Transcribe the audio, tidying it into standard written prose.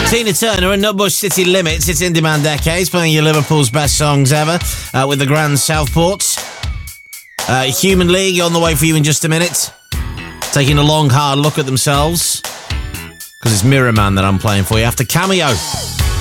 Tina Turner and Nutbush City Limits. It's In Demand Decades, playing you Liverpool's best songs ever with the Grand Southport. Human League on the way for you in just a minute. Taking a long, hard look at themselves. Because it's Mirror Man that I'm playing for you after Cameo.